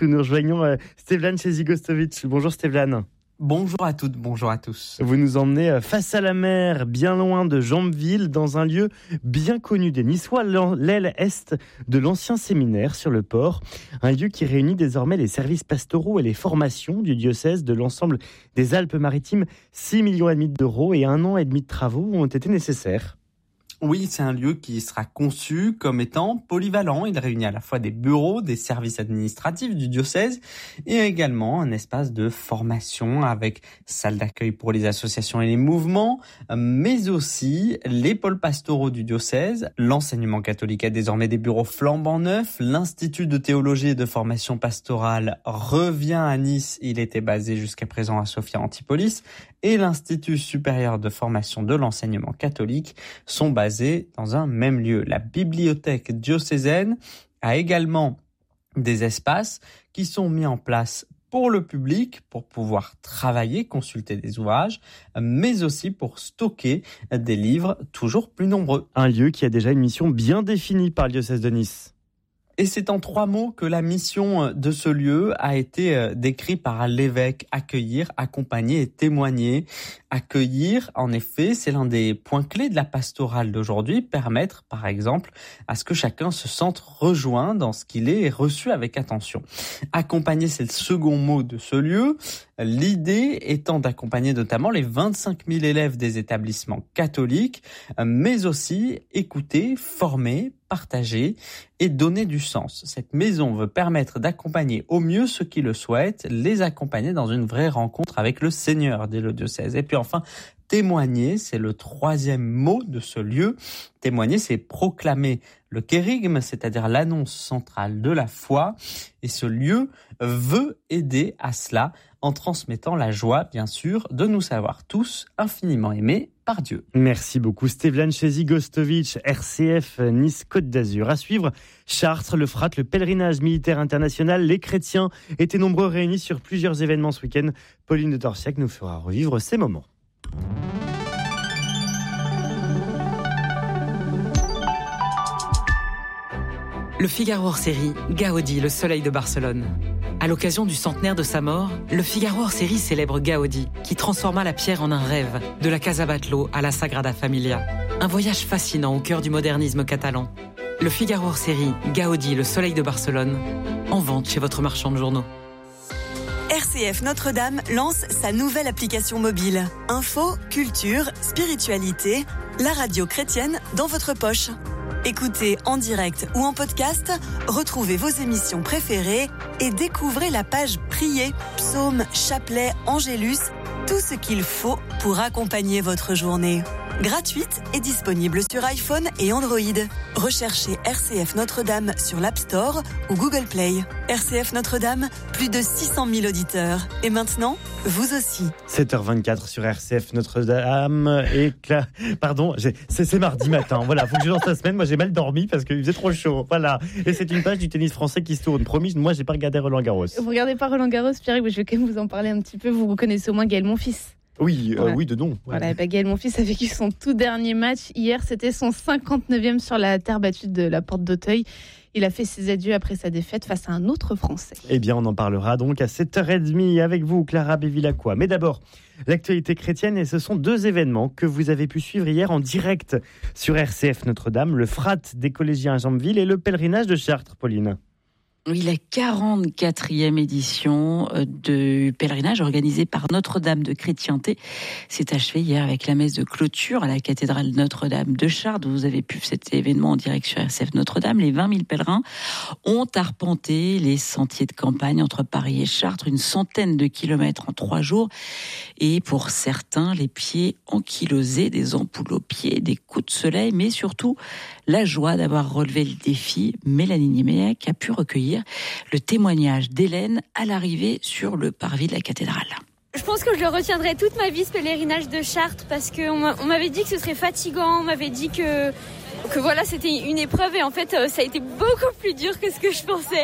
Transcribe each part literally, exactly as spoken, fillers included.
Nous rejoignons euh, Stevlan Chezigostovic. Bonjour Stevlan. Bonjour à toutes, bonjour à tous. Vous nous emmenez face à la mer, bien loin de Jambeville, dans un lieu bien connu des Niçois, l'aile est de l'ancien séminaire sur le port. Un lieu qui réunit désormais les services pastoraux et les formations du diocèse de l'ensemble des Alpes-Maritimes. six millions et demi d'euros et un an et demi de travaux ont été nécessaires. Oui, c'est un lieu qui sera conçu comme étant polyvalent. Il réunit à la fois des bureaux, des services administratifs du diocèse et également un espace de formation avec salle d'accueil pour les associations et les mouvements, mais aussi les pôles pastoraux du diocèse. L'enseignement catholique a désormais des bureaux flambant neufs. L'Institut de théologie et de formation pastorale revient à Nice. Il était basé jusqu'à présent à Sophia Antipolis. Et l'Institut supérieur de formation de l'enseignement catholique sont basés dans un même lieu. La bibliothèque diocésaine a également des espaces qui sont mis en place pour le public, pour pouvoir travailler, consulter des ouvrages, mais aussi pour stocker des livres toujours plus nombreux. Un lieu qui a déjà une mission bien définie par le diocèse de Nice. Et c'est en trois mots que la mission de ce lieu a été décrite par l'évêque: accueillir, accompagner et témoigner. Accueillir, en effet, c'est l'un des points clés de la pastorale d'aujourd'hui, permettre, par exemple, à ce que chacun se sente rejoint dans ce qu'il est et reçu avec attention. Accompagner, c'est le second mot de ce lieu. L'idée étant d'accompagner notamment les vingt-cinq mille élèves des établissements catholiques, mais aussi écouter, former, partager et donner du sens. Cette maison veut permettre d'accompagner au mieux ceux qui le souhaitent, les accompagner dans une vraie rencontre avec le Seigneur, dit le diocèse. Et puis enfin, témoigner, c'est le troisième mot de ce lieu. Témoigner, c'est proclamer le kérygme, c'est-à-dire l'annonce centrale de la foi. Et ce lieu veut aider à cela en transmettant la joie, bien sûr, de nous savoir tous infiniment aimés par Dieu. Merci beaucoup Stevlan Chezigostovic, R C F Nice Côte d'Azur. À suivre, Chartres, le Frat, le pèlerinage militaire international. Les chrétiens étaient nombreux réunis sur plusieurs événements ce week-end. Pauline de Torsiac nous fera revivre ces moments. Le Figaro hors-série, Gaudi, le soleil de Barcelone. À l'occasion du centenaire de sa mort, le Figaro hors-série célèbre Gaudi, qui transforma la pierre en un rêve, de la Casa Batlló à la Sagrada Familia. Un voyage fascinant au cœur du modernisme catalan. Le Figaro hors-série, Gaudi, le soleil de Barcelone, en vente chez votre marchand de journaux. R C F Notre-Dame lance sa nouvelle application mobile. Info, culture, spiritualité, la radio chrétienne dans votre poche. Écoutez en direct ou en podcast, retrouvez vos émissions préférées et découvrez la page Prier, psaumes, chapelets, angélus, tout ce qu'il faut pour accompagner votre journée. Gratuite et disponible sur iPhone et Android. Recherchez R C F Notre-Dame sur l'App Store ou Google Play. R C F Notre-Dame, plus de six cent mille auditeurs. Et maintenant, vous aussi. sept heures vingt-quatre sur R C F Notre-Dame. Et cla... Pardon, j'ai... C'est, c'est mardi matin. Voilà, faut que je lance la semaine. Moi, j'ai mal dormi parce qu'il faisait trop chaud. Voilà. Et c'est une page du tennis français qui se tourne. Promis, moi, j'ai pas regardé Roland Garros. Vous regardez pas Roland Garros, Pierre, mais je vais quand même vous en parler un petit peu. Vous, vous connaissez au moins Gaël Monfils. Oui, euh, voilà. oui, de nom. Ouais. Voilà, bah Gaël Monfils a vécu son tout dernier match. Hier, c'était son cinquante-neuvième sur la terre battue de la Porte d'Auteuil. Il a fait ses adieux après sa défaite face à un autre Français. Eh bien, on en parlera donc à sept heures trente avec vous, Clara Bevilacqua. Mais d'abord, l'actualité chrétienne, et ce sont deux événements que vous avez pu suivre hier en direct sur R C F Notre-Dame, le Frat des collégiens à Jambeville et le pèlerinage de Chartres, Pauline. Oui, la quarante-quatrième édition du pèlerinage organisé par Notre-Dame de Chrétienté s'est achevée hier avec la messe de clôture à la cathédrale Notre-Dame de Chartres. Vous avez pu cet événement en direct sur R C F Notre-Dame. Les vingt mille pèlerins ont arpenté les sentiers de campagne entre Paris et Chartres, une centaine de kilomètres en trois jours. Et pour certains, les pieds ankylosés, des ampoules aux pieds, des coups de soleil, mais surtout la joie d'avoir relevé le défi. Mélanie Niemeyer a pu recueillir le témoignage d'Hélène à l'arrivée sur le parvis de la cathédrale. Je pense que je le retiendrai toute ma vie, ce pèlerinage de Chartres, parce qu'on m'avait dit que ce serait fatigant, on m'avait dit que, que voilà, c'était une épreuve, et en fait, ça a été beaucoup plus dur que ce que je pensais.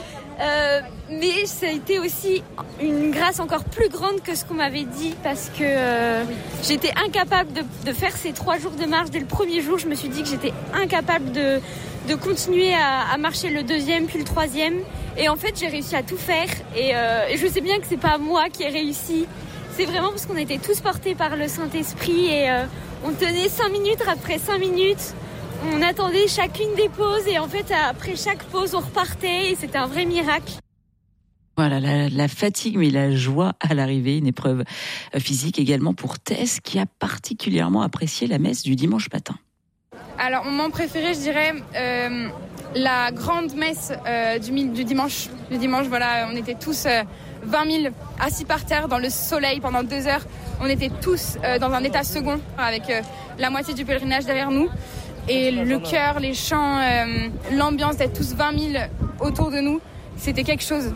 Euh, mais ça a été aussi une grâce encore plus grande que ce qu'on m'avait dit, parce que euh, j'étais incapable de, de faire ces trois jours de marche. Dès le premier jour, je me suis dit que j'étais incapable de, de continuer à, à marcher le deuxième puis le troisième. Et en fait, j'ai réussi à tout faire. Et, euh, et je sais bien que c'est pas moi qui ai réussi. C'est vraiment parce qu'on était tous portés par le Saint-Esprit et euh, on tenait cinq minutes après cinq minutes. On attendait chacune des pauses et en fait, après chaque pause, on repartait et c'était un vrai miracle. Voilà, la, la fatigue mais la joie à l'arrivée, une épreuve physique également pour Tess qui a particulièrement apprécié la messe du dimanche matin. Alors, mon moment préféré, je dirais, euh, la grande messe euh, du, du dimanche. Le dimanche, voilà, on était tous euh, vingt mille assis par terre dans le soleil pendant deux heures. On était tous euh, dans un état second avec euh, la moitié du pèlerinage derrière nous. Et le chœur, les chants, euh, l'ambiance d'être tous vingt mille autour de nous, c'était quelque chose.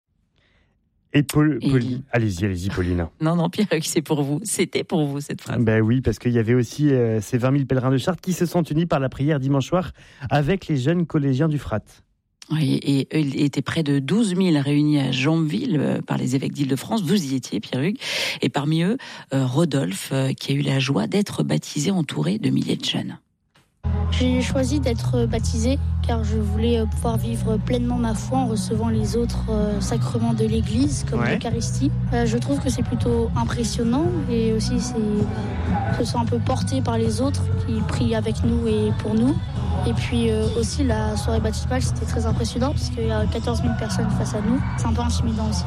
Et Paul, Pauline, et... allez-y, allez-y, Pauline. Non, non, Pierre, c'est pour vous. C'était pour vous, cette phrase. Ben oui, parce qu'il y avait aussi euh, ces vingt mille pèlerins de Chartres qui se sont unis par la prière dimanche soir avec les jeunes collégiens du Frat. Oui, et eux, ils étaient près de douze mille réunis à Jambeville euh, par les évêques d'Île-de-France. Vous y étiez, Pierre-Hugues. Et parmi eux, euh, Rodolphe, euh, qui a eu la joie d'être baptisé entouré de milliers de jeunes. J'ai choisi d'être baptisée car je voulais pouvoir vivre pleinement ma foi en recevant les autres sacrements de l'Église comme ouais. l'Eucharistie. Je trouve que c'est plutôt impressionnant et aussi c'est, bah, se sent un peu porté par les autres qui prient avec nous et pour nous. Et puis euh, aussi la soirée baptismale, c'était très impressionnant parce qu'il y a quatorze mille personnes face à nous. C'est un peu intimidant aussi.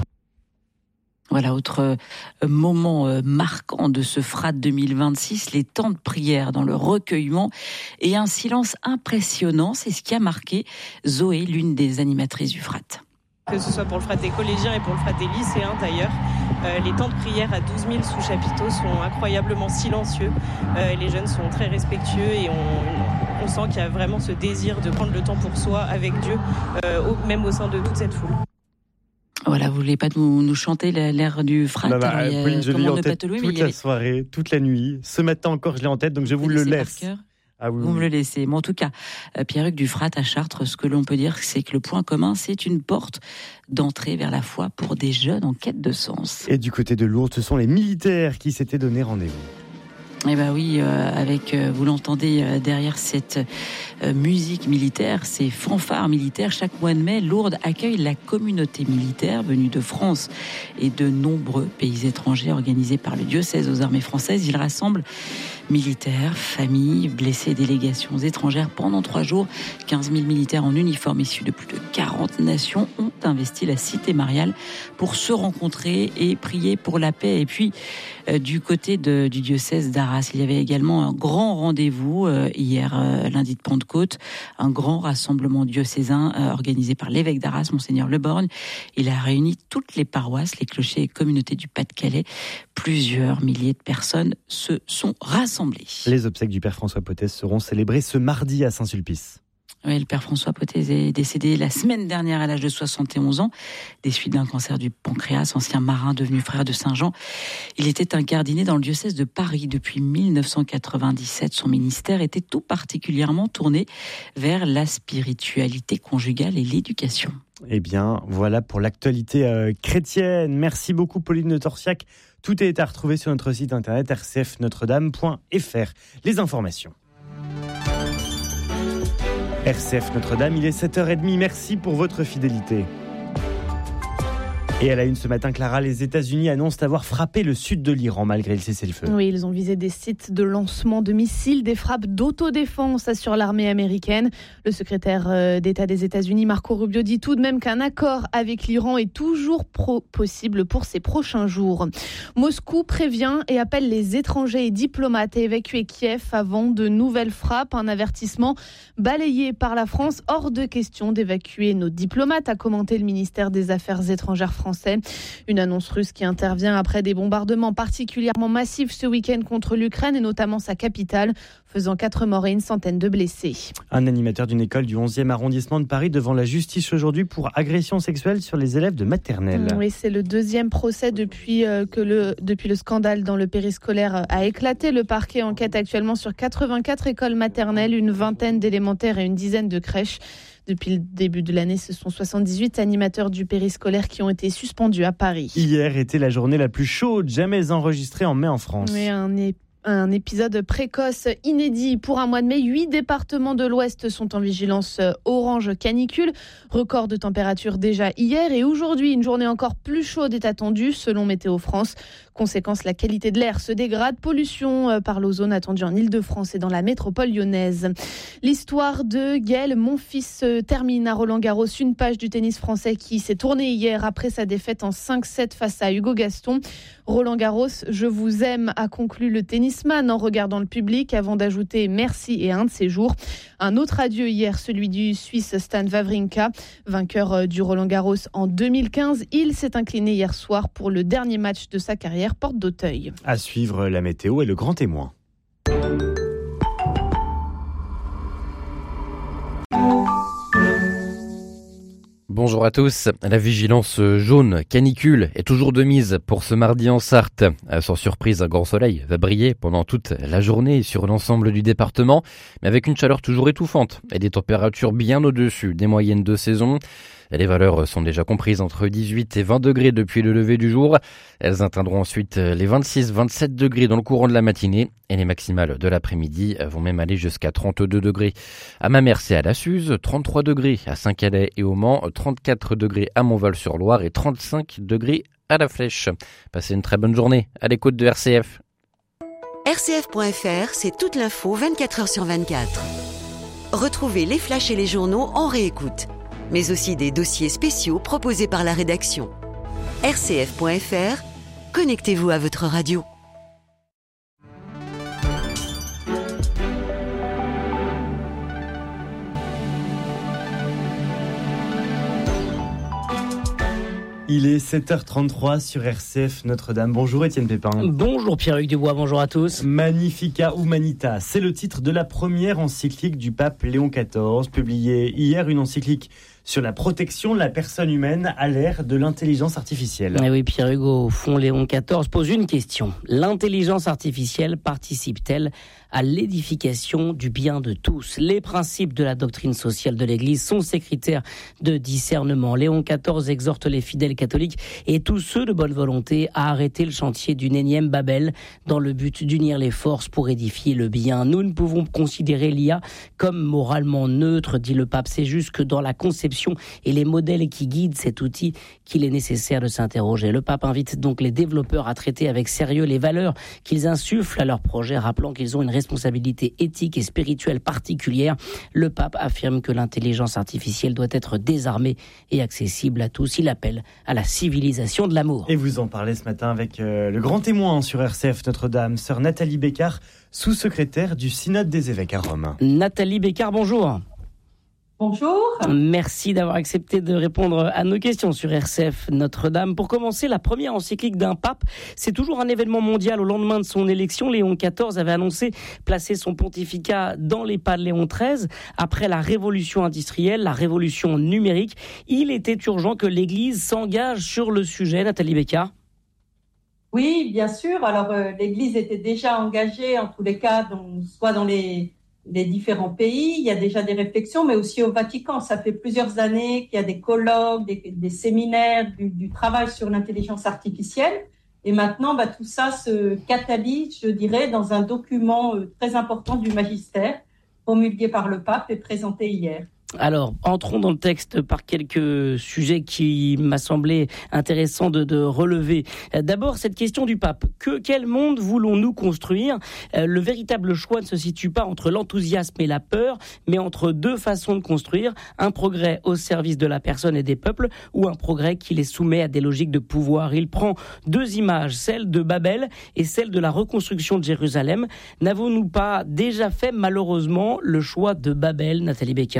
Voilà, autre moment marquant de ce Frat deux mille vingt-six, les temps de prière dans le recueillement et un silence impressionnant. C'est ce qui a marqué Zoé, l'une des animatrices du Frat. Que ce soit pour le Frat des collégiens et pour le Frat des lycéens d'ailleurs, euh, les temps de prière à douze mille sous chapiteaux sont incroyablement silencieux. Euh, les jeunes sont très respectueux et on, on sent qu'il y a vraiment ce désir de prendre le temps pour soi avec Dieu, euh, au, même au sein de toute cette foule. Voilà, vous voulez pas nous, nous chanter l'air du Frat? Non, non, alors, il y a, Pauline, je l'ai en tête toute la avait... soirée, toute la nuit. Ce matin encore, je l'ai en tête, donc je vous, vous le laisse. Ah oui, vous oui. me le laissez. Mais en tout cas, Pierre-Hugues du Frat à Chartres, ce que l'on peut dire, c'est que le point commun, c'est une porte d'entrée vers la foi pour des jeunes en quête de sens. Et du côté de Lourdes, ce sont les militaires qui s'étaient donné rendez-vous. Eh bien oui, euh, avec, euh, vous l'entendez euh, derrière cette euh, musique militaire, ces fanfares militaires. Chaque mois de mai, Lourdes accueille la communauté militaire venue de France et de nombreux pays étrangers organisés par le diocèse aux armées françaises. Il rassemble militaires, familles, blessés, délégations étrangères. Pendant trois jours, quinze mille militaires en uniforme issus de plus de quarante nations ont investi la cité mariale pour se rencontrer et prier pour la paix. Et puis, euh, du côté de, du diocèse d'Arras, il y avait également un grand rendez-vous euh, hier, euh, lundi de Pentecôte, un grand rassemblement diocésain euh, organisé par l'évêque d'Arras, Monseigneur Leborgne. Il a réuni toutes les paroisses, les clochers et communautés du Pas-de-Calais. Plusieurs milliers de personnes se sont rassemblées. Les obsèques du Père François Potez seront célébrées ce mardi à Saint-Sulpice. Oui, le Père François Potez est décédé la semaine dernière à l'âge de soixante et onze ans, des suites d'un cancer du pancréas, ancien marin devenu frère de Saint-Jean. Il était incardiné dans le diocèse de Paris depuis mille neuf cent quatre-vingt-dix-sept. Son ministère était tout particulièrement tourné vers la spiritualité conjugale et l'éducation. Eh bien, voilà pour l'actualité euh, chrétienne. Merci beaucoup, Pauline de Torsiac. Tout est à retrouver sur notre site internet r c f notre dame point f r. Les informations. R C F Notre-Dame, il est sept heures trente. Merci pour votre fidélité. Et à la une ce matin, Clara, les États-Unis annoncent avoir frappé le sud de l'Iran malgré le cessez-le-feu. Oui, ils ont visé des sites de lancement de missiles, des frappes d'autodéfense, assure l'armée américaine. Le secrétaire d'État des États-Unis, Marco Rubio, dit tout de même qu'un accord avec l'Iran est toujours pro- possible pour ces prochains jours. Moscou prévient et appelle les étrangers et diplomates à évacuer Kiev avant de nouvelles frappes. Un avertissement balayé par la France. Hors de question d'évacuer nos diplomates, a commenté le ministère des Affaires étrangères français. Une annonce russe qui intervient après des bombardements particulièrement massifs ce week-end contre l'Ukraine et notamment sa capitale, faisant quatre morts et une centaine de blessés. Un animateur d'une école du onzième arrondissement de Paris devant la justice aujourd'hui pour agression sexuelle sur les élèves de maternelle. Oui, c'est le deuxième procès depuis, euh, que le, depuis le scandale dans le périscolaire a éclaté. Le parquet enquête actuellement sur quatre-vingt-quatre écoles maternelles, une vingtaine d'élémentaires et une dizaine de crèches. Depuis le début de l'année, ce sont soixante-dix-huit animateurs du périscolaire qui ont été suspendus à Paris. Hier était la journée la plus chaude jamais enregistrée en mai en France. Oui, un, Un épisode précoce inédit pour un mois de mai. Huit départements de l'Ouest sont en vigilance orange canicule. Record de température déjà hier et aujourd'hui, une journée encore plus chaude est attendue selon Météo France. Conséquence, la qualité de l'air se dégrade. Pollution par l'ozone attendue en Ile-de-France et dans la métropole lyonnaise. L'histoire de Gaël Monfils termine à Roland-Garros. Une page du tennis français qui s'est tournée hier après sa défaite en cinq sept face à Hugo Gaston. Roland-Garros, je vous aime, a conclu le tennisman en regardant le public avant d'ajouter merci et un de ses jours. Un autre adieu hier, celui du Suisse Stan Wawrinka, vainqueur du Roland-Garros en deux mille quinze. Il s'est incliné hier soir pour le dernier match de sa carrière, porte d'Auteuil. À suivre la météo et le grand témoin. Bonjour à tous. La vigilance jaune canicule est toujours de mise pour ce mardi en Sarthe. Sans surprise, un grand soleil va briller pendant toute la journée sur l'ensemble du département, mais avec une chaleur toujours étouffante et des températures bien au-dessus des moyennes de saison. Les valeurs sont déjà comprises entre dix-huit et vingt degrés depuis le lever du jour. Elles atteindront ensuite les vingt-six à vingt-sept degrés dans le courant de la matinée et les maximales de l'après-midi vont même aller jusqu'à trente-deux degrés. À Mamers et à la Suze, trente-trois degrés à Saint-Calais et au Mans, trente-quatre degrés à Montval-sur-Loire et trente-cinq degrés à La Flèche. Passez une très bonne journée à l'écoute de R C F. R C F point F R, c'est toute l'info vingt-quatre heures sur vingt-quatre. Retrouvez les flashs et les journaux en réécoute, mais aussi des dossiers spéciaux proposés par la rédaction. R C F point F R, connectez-vous à votre radio. Il est sept heures trente-trois sur R C F Notre-Dame. Bonjour Étienne Pépin. Bonjour Pierre-Hugues Dubois, bonjour à tous. Magnificat Humanitas, c'est le titre de la première encyclique du pape Léon quatorze, publiée hier, une encyclique sur la protection de la personne humaine à l'ère de l'intelligence artificielle. Et oui, Pierre-Hugues, au fond, Léon quatorze pose une question. L'intelligence artificielle participe-t-elle à l'édification du bien de tous? Les principes de la doctrine sociale de l'Église sont ses critères de discernement. Léon quatorze exhorte les fidèles catholiques et tous ceux de bonne volonté à arrêter le chantier d'une énième Babel dans le but d'unir les forces pour édifier le bien. Nous ne pouvons considérer l'I A comme moralement neutre, dit le pape. C'est juste que dans la conception et les modèles qui guident cet outil qu'il est nécessaire de s'interroger. Le pape invite donc les développeurs à traiter avec sérieux les valeurs qu'ils insufflent à leur projet, rappelant qu'ils ont une responsabilité éthique et spirituelle particulière. Le pape affirme que l'intelligence artificielle doit être désarmée et accessible à tous. Il appelle à la civilisation de l'amour. Et vous en parlez ce matin avec euh, le grand témoin sur R C F Notre-Dame, sœur Nathalie Bécard, sous-secrétaire du Synode des évêques à Rome. Nathalie Bécard, bonjour. Bonjour. Merci d'avoir accepté de répondre à nos questions sur R C F Notre-Dame. Pour commencer, la première encyclique d'un pape, c'est toujours un événement mondial. Au lendemain de son élection, Léon quatorze avait annoncé placer son pontificat dans les pas de Léon treize. Après la révolution industrielle, la révolution numérique, il était urgent que l'Église s'engage sur le sujet. Nathalie Bécard. Oui, bien sûr. Alors, euh, l'Église était déjà engagée, en tous les cas, dans, soit dans les... les différents pays, il y a déjà des réflexions, mais aussi au Vatican. Ça fait plusieurs années qu'il y a des colloques, des, des séminaires, du, du travail sur l'intelligence artificielle. Et maintenant, bah, tout ça se catalyse, je dirais, dans un document euh, très important du magistère, promulgué par le pape et présenté hier. Alors, entrons dans le texte par quelques sujets qui m'a semblé intéressant de, de relever. D'abord, cette question du pape. Que, quel monde voulons-nous construire ? Le véritable choix ne se situe pas entre l'enthousiasme et la peur, mais entre deux façons de construire. Un progrès au service de la personne et des peuples, ou un progrès qui les soumet à des logiques de pouvoir. Il prend deux images, celle de Babel et celle de la reconstruction de Jérusalem. N'avons-nous pas déjà fait, malheureusement, le choix de Babel, Nathalie Bécard ?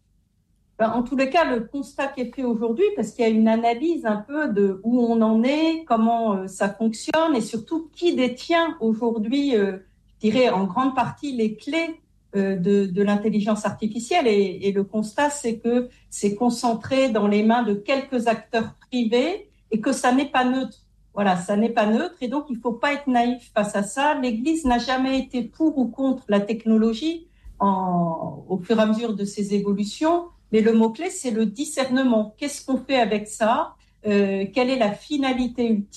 En tous les cas, le constat qui est fait aujourd'hui, parce qu'il y a une analyse un peu de où on en est, comment euh, ça fonctionne et surtout qui détient aujourd'hui, euh, je dirais en grande partie, les clés euh, de, de l'intelligence artificielle. Et, et le constat, c'est que c'est concentré dans les mains de quelques acteurs privés et que ça n'est pas neutre. Voilà, ça n'est pas neutre et donc il ne faut pas être naïf face à ça. L'Église n'a jamais été pour ou contre la technologie en, au fur et à mesure de ses évolutions. Mais le mot-clé, c'est le discernement. Qu'est-ce qu'on fait avec ça ? euh, Quelle est la finalité ultime ?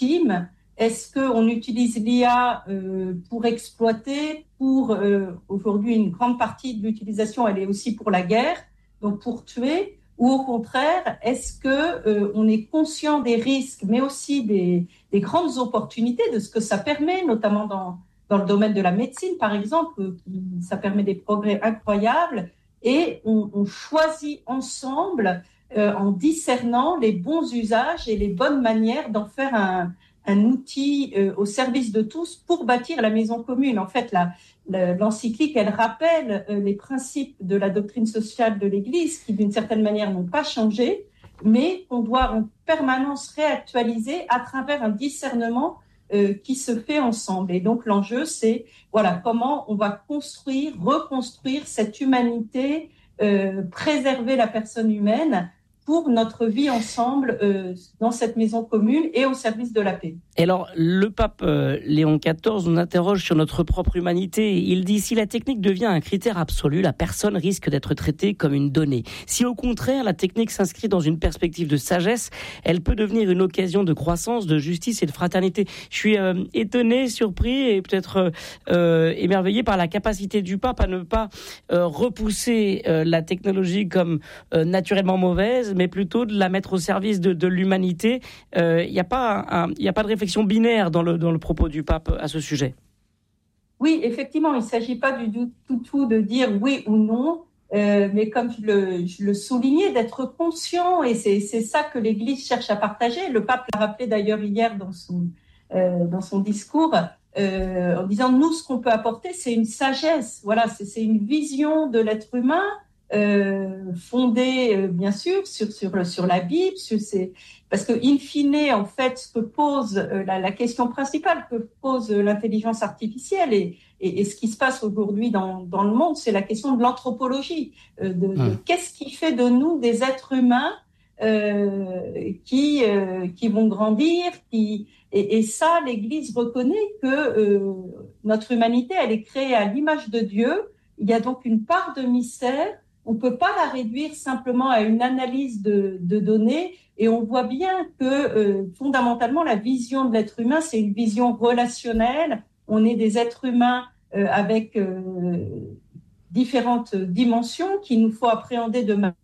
Est-ce qu'on utilise l'I A euh, pour exploiter, pour euh, aujourd'hui une grande partie de l'utilisation, elle est aussi pour la guerre, donc pour tuer, ou au contraire, est-ce que euh, on est conscient des risques, mais aussi des, des grandes opportunités de ce que ça permet, notamment dans dans le domaine de la médecine, par exemple, ça permet des progrès incroyables, et on, on choisit ensemble, euh, en discernant les bons usages et les bonnes manières d'en faire un un outil euh, au service de tous pour bâtir la maison commune. En fait, la, la, l'encyclique, elle rappelle euh, les principes de la doctrine sociale de l'Église qui, d'une certaine manière, n'ont pas changé, mais qu'on doit en permanence réactualiser à travers un discernement euh, qui se fait ensemble. Et donc, l'enjeu, c'est voilà comment on va construire, reconstruire cette humanité, euh, préserver la personne humaine pour notre vie ensemble euh, dans cette maison commune et au service de la paix. Et alors, le pape euh, Léon quatorze nous interroge sur notre propre humanité. Il dit, si la technique devient un critère absolu, la personne risque d'être traitée comme une donnée. Si au contraire, la technique s'inscrit dans une perspective de sagesse, elle peut devenir une occasion de croissance, de justice et de fraternité. Je suis euh, étonné, surpris et peut-être euh, émerveillé par la capacité du pape à ne pas euh, repousser euh, la technologie comme euh, naturellement mauvaise, mais plutôt de la mettre au service de, de l'humanité. Il euh, n'y a pas un, y a pas de réflexion binaire dans le, dans le propos du pape à ce sujet. Oui, effectivement, il ne s'agit pas du tout, tout de dire oui ou non, euh, mais comme je le, je le soulignais, d'être conscient, et c'est, c'est ça que l'Église cherche à partager. Le pape l'a rappelé d'ailleurs hier dans son, euh, dans son discours, euh, en disant, nous, ce qu'on peut apporter, c'est une sagesse, voilà, c'est, c'est une vision de l'être humain, Euh, fondée euh, bien sûr sur sur sur la Bible, sur ces parce que in fine en fait ce que pose euh, la, la question principale que pose euh, l'intelligence artificielle et, et et ce qui se passe aujourd'hui dans dans le monde, c'est la question de l'anthropologie, euh, de, de qu'est-ce qui fait de nous des êtres humains euh, qui euh, qui vont grandir, qui et, et ça l'Église reconnaît que euh, notre humanité elle est créée à l'image de Dieu. Il y a donc une part de mystère. On ne peut pas la réduire simplement à une analyse de, de données, et on voit bien que euh, fondamentalement la vision de l'être humain, c'est une vision relationnelle. On est des êtres humains euh, avec euh, différentes dimensions qu'il nous faut appréhender de manière.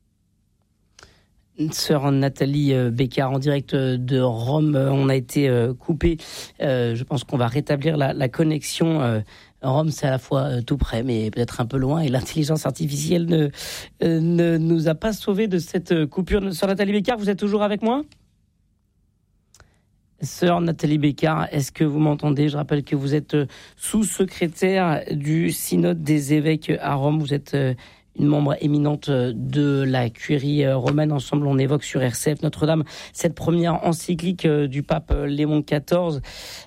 Sœur Nathalie Bécard, en direct de Rome, on a été coupé. Euh, je pense qu'on va rétablir la, la connexion. Euh, Rome, c'est à la fois euh, tout près, mais peut-être un peu loin. Et l'intelligence artificielle ne, euh, ne nous a pas sauvés de cette coupure. Sœur Nathalie Bécard, vous êtes toujours avec moi ? Sœur Nathalie Bécard, est-ce que vous m'entendez ? Je rappelle que vous êtes sous-secrétaire du Synode des évêques à Rome. Vous êtes euh, une membre éminente de la curie romaine. Ensemble, on évoque sur R C F Notre-Dame cette première encyclique du pape Léon quatorze,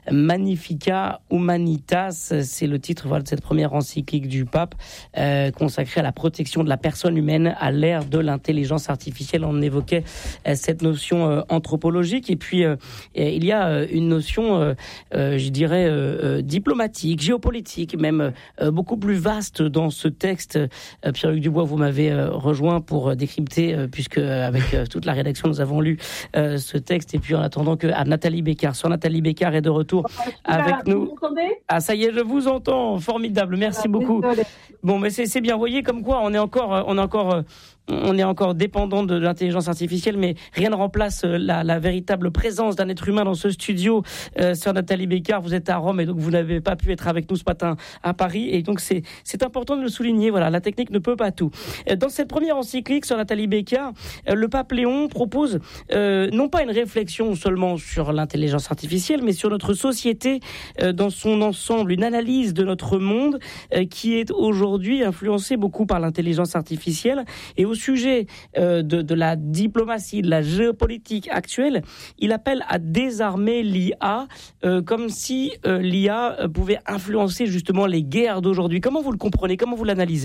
Magnificat Humanitas. C'est le titre voilà, de cette première encyclique du pape euh, consacrée à la protection de la personne humaine à l'ère de l'intelligence artificielle. On évoquait euh, cette notion euh, anthropologique. Et puis, euh, il y a euh, une notion, euh, euh, je dirais, euh, diplomatique, géopolitique, même euh, beaucoup plus vaste dans ce texte. Euh, Pierre Dubois, vous m'avez euh, rejoint pour décrypter, euh, puisque euh, avec euh, toute la rédaction, nous avons lu euh, ce texte. Et puis en attendant que à Nathalie Bécard, soit Nathalie Bécard est de retour avec vous nous. Vous m'entendez ? Ah, ça y est, je vous entends. Formidable. Merci ah, beaucoup. Désolé. Bon, mais c'est, c'est bien. Vous voyez comme quoi on est encore, on est encore, on est encore dépendant de l'intelligence artificielle, mais rien ne remplace la, la véritable présence d'un être humain dans ce studio. Euh, Sœur Nathalie Bécard, vous êtes à Rome et donc vous n'avez pas pu être avec nous ce matin à Paris. Et donc c'est, c'est important de le souligner. Voilà, la technique ne peut pas tout. Dans cette première encyclique, Sœur Nathalie Bécard, le pape Léon propose euh, non pas une réflexion seulement sur l'intelligence artificielle, mais sur notre société euh, dans son ensemble, une analyse de notre monde euh, qui est aujourd'hui influencé beaucoup par l'intelligence artificielle. Et au sujet euh, de, de la diplomatie, de la géopolitique actuelle, il appelle à désarmer l'I A, euh, comme si euh, l'I A pouvait influencer justement les guerres d'aujourd'hui. Comment vous le comprenez ? Comment vous l'analysez ?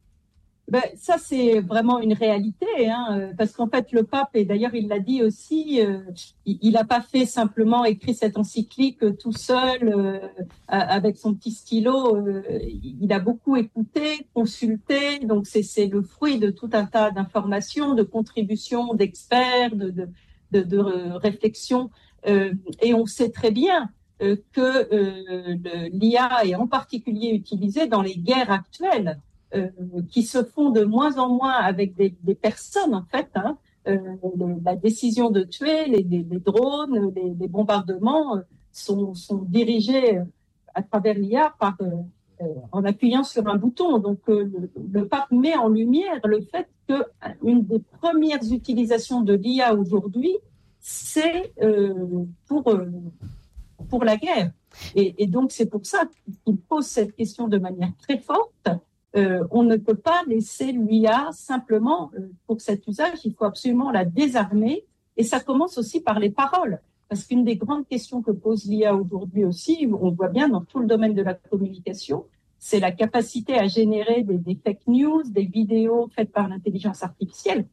Ben, ça, c'est vraiment une réalité, hein, parce qu'en fait, le pape, et d'ailleurs, il l'a dit aussi, euh, il n'a pas fait simplement écrire cette encyclique tout seul, euh, avec son petit stylo. Euh, il a beaucoup écouté, consulté, donc c'est, c'est le fruit de tout un tas d'informations, de contributions d'experts, de, de, de, de réflexion. Euh, et on sait très bien euh, que euh, le, l'I A est en particulier utilisée dans les guerres actuelles euh, qui se font de moins en moins avec des, des personnes, en fait. Hein. Euh, les, la décision de tuer, les, les, les drones, les, les bombardements euh, sont, sont dirigés à travers l'I A par, euh, euh, en appuyant sur un bouton. Donc, euh, le, le pape met en lumière le fait qu'une des premières utilisations de l'I A aujourd'hui, c'est euh, pour, euh, pour la guerre. Et, et donc, c'est pour ça qu'il pose cette question de manière très forte. Euh, on ne peut pas laisser l'I A simplement euh, pour cet usage, il faut absolument la désarmer. Et ça commence aussi par les paroles. Parce qu'une des grandes questions que pose l'I A aujourd'hui aussi, on voit bien dans tout le domaine de la communication, c'est la capacité à générer des, des fake news, des vidéos faites par l'intelligence artificielle.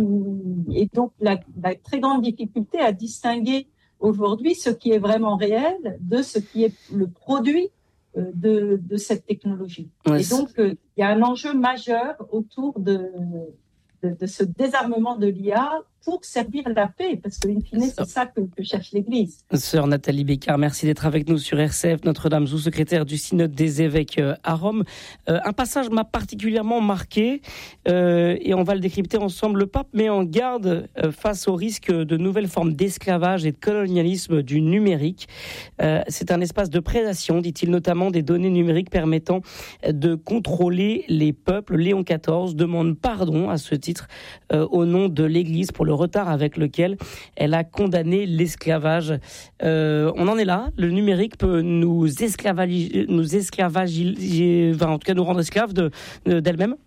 Et donc, la, la très grande difficulté à distinguer aujourd'hui ce qui est vraiment réel de ce qui est le produit de, de cette technologie. Ouais, et donc, euh, il y a un enjeu majeur autour de, de, de ce désarmement de l'I A pour servir la paix, parce qu'in fine, c'est ça que, que cherche l'Église. Sœur Nathalie Bécard, merci d'être avec nous sur R C F Notre-Dame, sous-secrétaire du Synode des évêques à Rome. Euh, un passage m'a particulièrement marqué, euh, et on va le décrypter ensemble. Le pape met en garde euh, face au risque de nouvelles formes d'esclavage et de colonialisme du numérique. Euh, c'est un espace de prédation, dit-il, notamment des données numériques permettant de contrôler les peuples. Léon quatorze demande pardon à ce titre euh, au nom de l'Église pour le retard avec lequel elle a condamné l'esclavage. Euh, on en est là. Le numérique peut nous esclavager, nous esclavager, enfin, en tout cas nous rendre esclaves de, de, d'elle-même.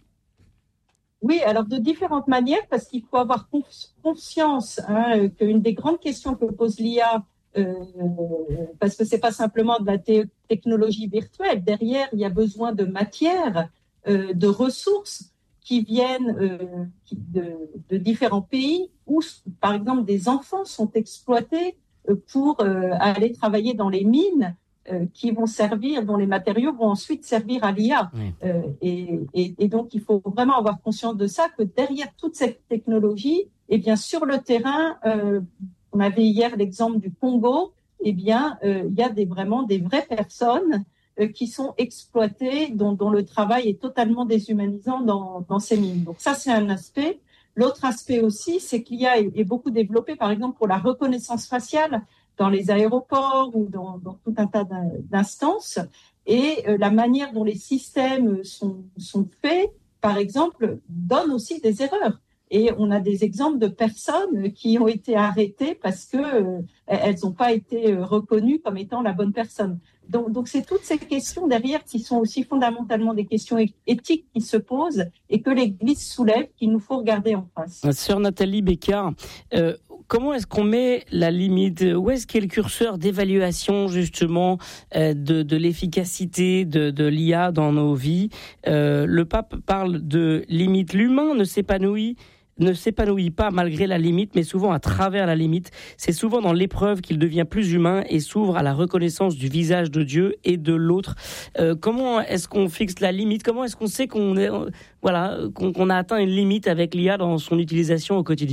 Oui, alors de différentes manières, parce qu'il faut avoir conscience hein, qu'une des grandes questions que pose l'I A, euh, parce que c'est pas simplement de la te- technologie virtuelle, derrière il y a besoin de matière, euh, de ressources qui viennent euh, qui, de, de différents pays où, par exemple, des enfants sont exploités pour euh, aller travailler dans les mines euh, qui vont servir, dont les matériaux vont ensuite servir à l'I A. Oui. Euh, et, et, et donc, il faut vraiment avoir conscience de ça, que derrière toute cette technologie, eh bien, sur le terrain, euh, on avait hier l'exemple du Congo, eh bien, euh, il y a des, vraiment des vraies personnes qui sont exploités, dont, dont le travail est totalement déshumanisant dans, dans ces mines. Donc ça, c'est un aspect. L'autre aspect aussi, c'est qu'il y a est, est beaucoup développé, par exemple, pour la reconnaissance faciale dans les aéroports ou dans, dans tout un tas d'instances. Et euh, la manière dont les systèmes sont, sont faits, par exemple, donne aussi des erreurs. Et on a des exemples de personnes qui ont été arrêtées parce que euh, elles n'ont pas été reconnues comme étant la bonne personne. Donc, donc, c'est toutes ces questions derrière qui sont aussi fondamentalement des questions éthiques qui se posent et que l'Église soulève, qu'il nous faut regarder en face. Sœur Nathalie Bécard, euh, comment est-ce qu'on met la limite ? Où est-ce qu'est le curseur d'évaluation justement euh, de, de l'efficacité de, de l'I A dans nos vies ? euh, Le pape parle de limite. L'humain ne s'épanouit ne s'épanouit pas malgré la limite, mais souvent à travers la limite. C'est souvent dans l'épreuve qu'il devient plus humain et s'ouvre à la reconnaissance du visage de Dieu et de l'autre. Euh, comment est-ce qu'on fixe la limite ? Comment est-ce qu'on sait qu'on est, voilà, qu'on, qu'on a atteint une limite avec l'I A dans son utilisation au quotidien ?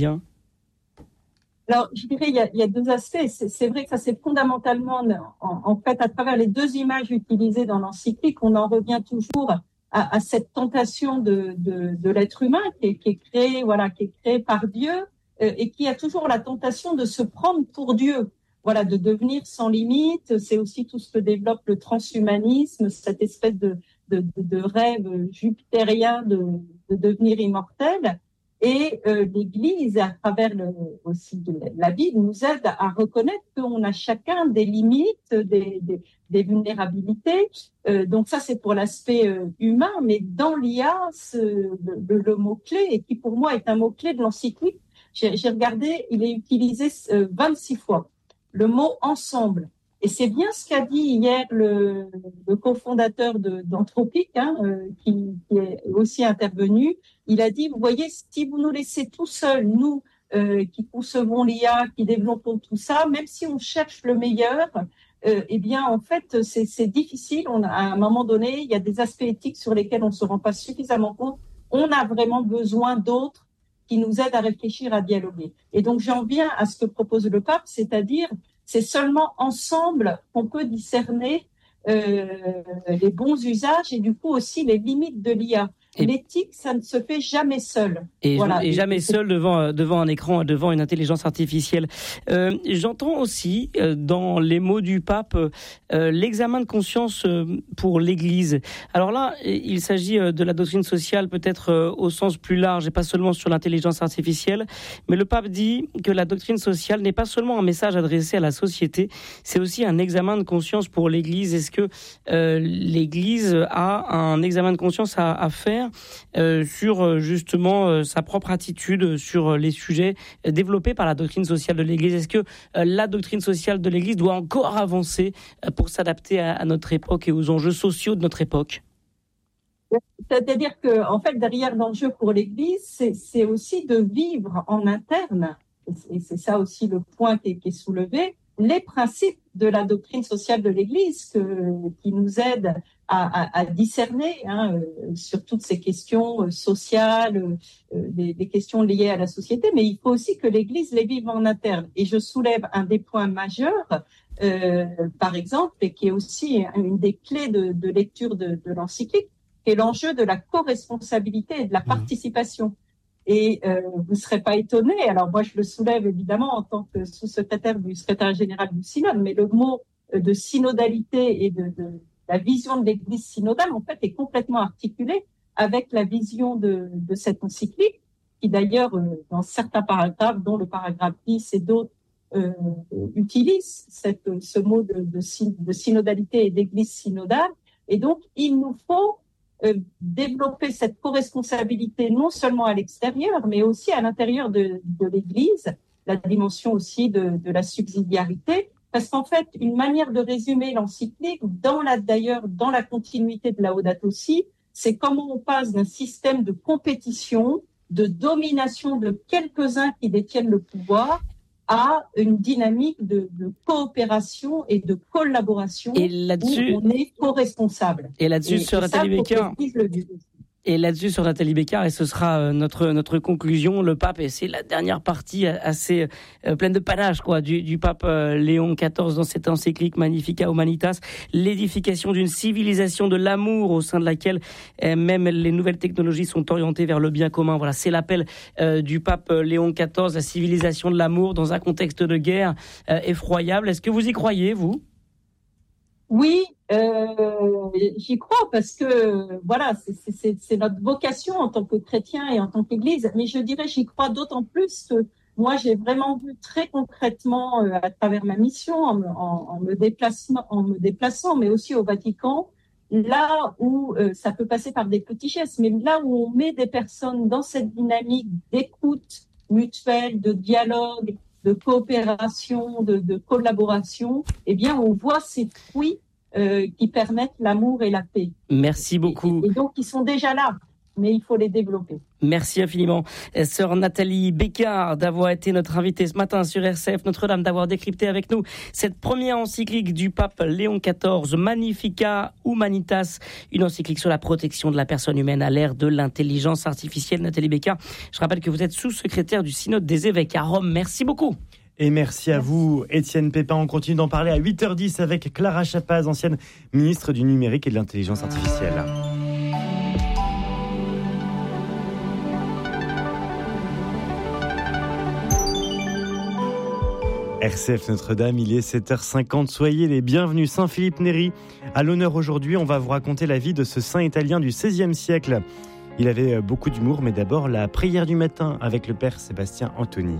Alors, je dirais, il y a, il y a deux aspects. C'est, c'est vrai que ça, c'est fondamentalement, en, en fait, à travers les deux images utilisées dans l'encyclique, on en revient toujours À, à cette tentation de, de, de l'être humain qui est, qui est créé, voilà, qui est créé par Dieu euh, et qui a toujours la tentation de se prendre pour Dieu, voilà, de devenir sans limite. C'est aussi tout ce que développe le transhumanisme, cette espèce de, de, de, de rêve jupitérien de, de devenir immortel. Et euh, l'Église, à travers le, aussi de la Bible, nous aide à reconnaître qu'on a chacun des limites, des, des, des vulnérabilités. Euh, donc ça, c'est pour l'aspect euh, humain. Mais dans l'I A, ce, le, le mot-clé, et qui pour moi est un mot-clé de l'encyclique, j'ai, j'ai regardé, il est utilisé euh, vingt-six fois. Le mot « ensemble ». Et c'est bien ce qu'a dit hier le, le cofondateur de, d'Anthropique, hein, euh, qui, qui est aussi intervenu. Il a dit, vous voyez, si vous nous laissez tout seuls, nous euh, qui concevons l'I A, qui développons tout ça, même si on cherche le meilleur, euh, eh bien, en fait, c'est, c'est difficile. On a, à un moment donné, il y a des aspects éthiques sur lesquels on ne se rend pas suffisamment compte. On a vraiment besoin d'autres qui nous aident à réfléchir, à dialoguer. Et donc j'en viens à ce que propose le pape, c'est-à-dire c'est seulement ensemble qu'on peut discerner euh, les bons usages et du coup aussi les limites de l'I A. Et l'éthique, ça ne se fait jamais seul. Et, voilà. et jamais seul devant, devant un écran, devant une intelligence artificielle. Euh, j'entends aussi euh, dans les mots du pape euh, l'examen de conscience euh, pour l'Église. Alors là, il s'agit de la doctrine sociale peut-être euh, au sens plus large et pas seulement sur l'intelligence artificielle. Mais le pape dit que la doctrine sociale n'est pas seulement un message adressé à la société, c'est aussi un examen de conscience pour l'Église. Est-ce que euh, l'Église a un examen de conscience à, à faire Euh, sur euh, justement euh, sa propre attitude sur euh, les sujets euh, développés par la doctrine sociale de l'Église? Est-ce que euh, la doctrine sociale de l'Église doit encore avancer euh, pour s'adapter à, à notre époque et aux enjeux sociaux de notre époque? C'est-à-dire que, en fait, derrière l'enjeu pour l'Église, c'est, c'est aussi de vivre en interne, et c'est ça aussi le point qui est, qui est soulevé, les principes de la doctrine sociale de l'Église que, qui nous aident à, à, à discerner hein, euh, sur toutes ces questions euh, sociales, euh, des, des questions liées à la société, mais il faut aussi que l'Église les vive en interne. Et je soulève un des points majeurs, euh, par exemple, et qui est aussi une des clés de, de lecture de, de l'encyclique, qui est l'enjeu de la co-responsabilité et de la participation. Et euh, vous ne serez pas étonnés, alors moi je le soulève évidemment en tant que sous-secrétaire du secrétaire général du synode, mais le mot de synodalité et de, de la vision de l'Église synodale en fait est complètement articulé avec la vision de, de cette encyclique, qui d'ailleurs euh, dans certains paragraphes, dont le paragraphe dix et d'autres, euh, utilisent cette, ce mot de, de, de synodalité et d'Église synodale. Et donc il nous faut Euh, développer cette co-responsabilité non seulement à l'extérieur, mais aussi à l'intérieur de, de l'Église, la dimension aussi de, de la subsidiarité, parce qu'en fait, une manière de résumer l'encyclique, dans la, d'ailleurs, dans la continuité de Laudato Si, c'est comment on passe d'un système de compétition, de domination de quelques-uns qui détiennent le pouvoir, à une dynamique de, de coopération et de collaboration et là-dessus, où on est co-responsable. Et là-dessus, et, sur et Nathalie Bécard, et là-dessus sur Nathalie Bécard, et ce sera notre notre conclusion, le pape, et c'est la dernière partie assez euh, pleine de panache quoi, du, du pape euh, Léon quatorze dans cette encyclique Magnificat Humanitas, l'édification d'une civilisation de l'amour au sein de laquelle euh, même les nouvelles technologies sont orientées vers le bien commun. Voilà, c'est l'appel euh, du pape Léon quatorze, la civilisation de l'amour dans un contexte de guerre euh, effroyable. Est-ce que vous y croyez, vous ? Oui, euh, j'y crois parce que voilà, c'est, c'est, c'est notre vocation en tant que chrétien et en tant qu'Église. Mais je dirais, j'y crois d'autant plus que moi, j'ai vraiment vu très concrètement euh, à travers ma mission, en me, en, en me déplaçant, en me déplaçant, mais aussi au Vatican, là où euh, ça peut passer par des petits gestes, mais là où on met des personnes dans cette dynamique d'écoute mutuelle, de dialogue, de coopération, de, de collaboration, eh bien, on voit ces fruits euh, qui permettent l'amour et la paix. Merci beaucoup. Et, et donc, ils sont déjà là, mais il faut les développer. Merci infiniment, sœur Nathalie Bécard, d'avoir été notre invitée ce matin sur R C F Notre-Dame, d'avoir décrypté avec nous cette première encyclique du pape Léon quatorze, Magnificat Humanitas, une encyclique sur la protection de la personne humaine à l'ère de l'intelligence artificielle. Nathalie Bécard, je rappelle que vous êtes sous-secrétaire du synode des évêques à Rome. Merci beaucoup. Et merci à vous, Étienne Pépin. On continue d'en parler à huit heures dix avec Clara Chapaz, ancienne ministre du numérique et de l'intelligence artificielle. R C F Notre-Dame, il est sept heures cinquante. Soyez les bienvenus. Saint Philippe Néri, à l'honneur aujourd'hui. On va vous raconter la vie de ce saint italien du seizième siècle. Il avait beaucoup d'humour, mais d'abord la prière du matin avec le père Sébastien Antoni.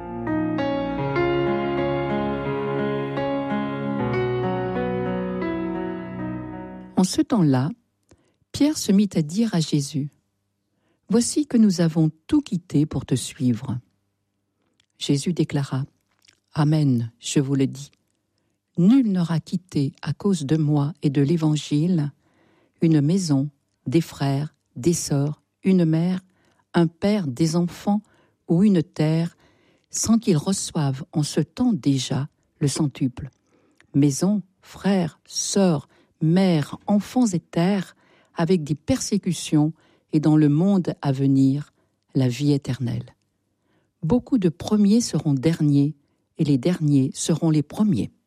En ce temps-là, Pierre se mit à dire à Jésus : « Voici que nous avons tout quitté pour te suivre. » Jésus déclara : « Amen, je vous le dis. Nul n'aura quitté à cause de moi et de l'Évangile une maison, des frères, des sœurs, une mère, un père, des enfants ou une terre, sans qu'il reçoive en ce temps déjà le centuple. Maison, frères, sœurs, mères, enfants et terres, avec des persécutions et dans le monde à venir, la vie éternelle. » beaucoup de premiers seront derniers et les derniers seront les premiers.